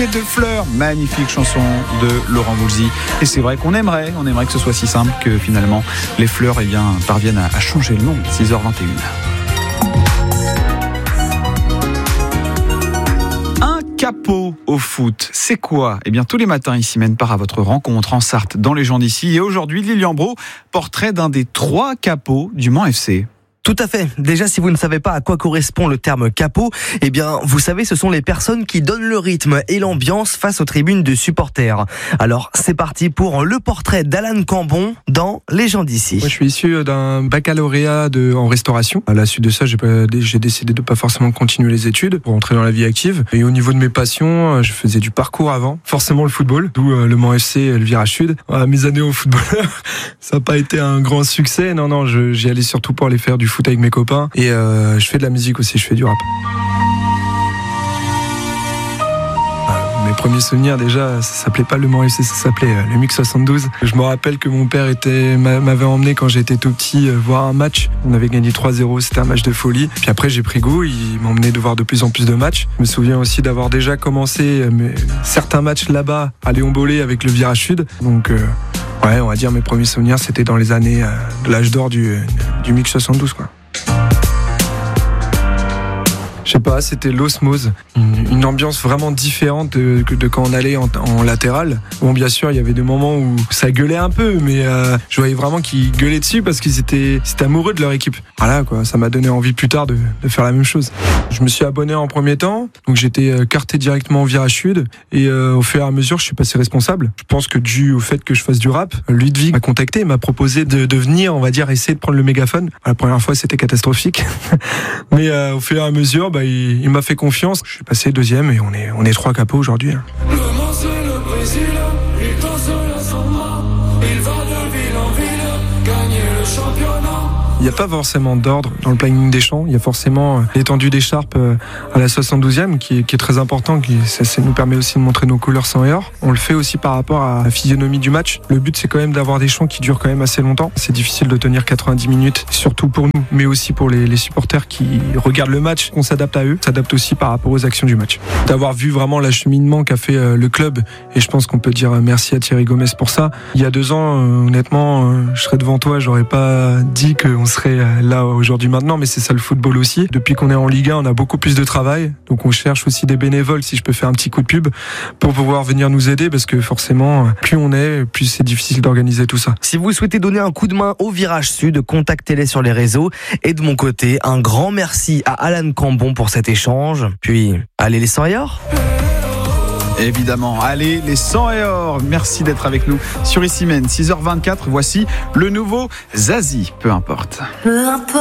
bouquet de fleurs. Magnifique chanson de Laurent Voulzy. Et c'est vrai qu'on aimerait que ce soit si simple que finalement les fleurs parviennent à changer le monde. 6h21. Capot au foot, c'est quoi ? Eh bien, tous les matins, ici mène part à votre rencontre en Sarthe, dans les gens d'ici. Et aujourd'hui, Lilian Brault, portrait d'un des 3 capots du Mans FC. Tout à fait. Déjà, si vous ne savez pas à quoi correspond le terme capot, eh bien, vous savez, ce sont les personnes qui donnent le rythme et l'ambiance face aux tribunes de supporters. Alors, c'est parti pour le portrait d'Alan Cambon dans Les gens d'ici. Moi, je suis issu d'un baccalauréat en restauration. À la suite de ça, j'ai décidé de pas forcément continuer les études pour entrer dans la vie active. Et au niveau de mes passions, je faisais du parcours avant. Forcément le football, d'où le Mans FC, le virage sud. Mes années au football, ça n'a pas été un grand succès. Non, j'y allais surtout pour aller faire du foot avec mes copains et je fais de la musique aussi, je fais du rap. Mes premiers souvenirs déjà, ça s'appelait pas le Mans FC, ça s'appelait le MIC 72. Je me rappelle que mon père m'avait emmené quand j'étais tout petit voir un match. On avait gagné 3-0, c'était un match de folie. Puis après j'ai pris goût, il m'emmenait de voir de plus en plus de matchs. Je me souviens aussi d'avoir déjà commencé certains matchs là-bas à Léon Bollé avec le virage sud. Donc ouais, on va dire mes premiers souvenirs, c'était dans les années de l'âge d'or du MIC 72, quoi. Je sais pas, c'était l'osmose, une ambiance vraiment différente de quand on allait en latéral. Bon, bien sûr, il y avait des moments où ça gueulait un peu, mais je voyais vraiment qu'ils gueulaient dessus parce qu'ils étaient amoureux de leur équipe. Voilà, quoi, ça m'a donné envie plus tard de faire la même chose. Je me suis abonné en premier temps, donc j'étais carté directement au virage sud et au fur et à mesure, je suis passé responsable. Je pense que dû au fait que je fasse du rap, Ludwig m'a contacté, m'a proposé de venir, on va dire, essayer de prendre le mégaphone. La première fois, c'était catastrophique, mais au fur et à mesure, il m'a fait confiance. Je suis passé deuxième et on est 3 capots aujourd'hui. Le Mans, c'est le Brésil, il danse la samba, il va de ville en ville, gagner le championnat. Il n'y a pas forcément d'ordre dans le planning des chants. Il y a forcément l'étendue d'écharpe à la 72e qui est très important. Ça nous permet aussi de montrer nos couleurs sang et or. On le fait aussi par rapport à la physionomie du match. Le but, c'est quand même d'avoir des chants qui durent quand même assez longtemps. C'est difficile de tenir 90 minutes, surtout pour nous, mais aussi pour les supporters qui regardent le match. On s'adapte à eux, on s'adapte aussi par rapport aux actions du match. D'avoir vu vraiment l'acheminement qu'a fait le club, et je pense qu'on peut dire merci à Thierry Gomez pour ça. Il y a 2 ans, honnêtement, je serais devant toi, j'aurais pas dit qu'on serait là aujourd'hui maintenant, mais c'est ça le football aussi. Depuis qu'on est en Ligue 1, on a beaucoup plus de travail, donc on cherche aussi des bénévoles, si je peux faire un petit coup de pub, pour pouvoir venir nous aider, parce que forcément, plus on est, plus c'est difficile d'organiser tout ça. Si vous souhaitez donner un coup de main au virage sud, contactez-les sur les réseaux. Et de mon côté, un grand merci à Alan Cambon pour cet échange. Puis, allez les 100 et or. Évidemment, allez les 100 et or. Merci d'être avec nous sur Ici Mène. 6h24, voici le nouveau Zazie, peu importe.